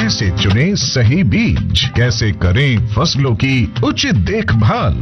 कैसे चुने सही बीज, कैसे करें फसलों की उचित देखभाल,